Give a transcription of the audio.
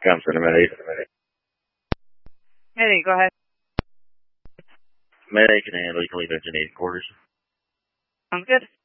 Come Center, Mayday. Mayday, go ahead. Mayday can handle. You can leave engine 8 quarters. Sounds good.